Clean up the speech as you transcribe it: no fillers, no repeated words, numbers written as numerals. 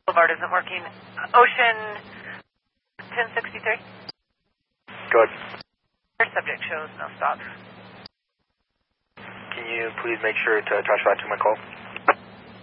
Boulevard isn't working. Ocean 1063. Go ahead. Your subject shows no stop. Can you please make sure to attach that to my call?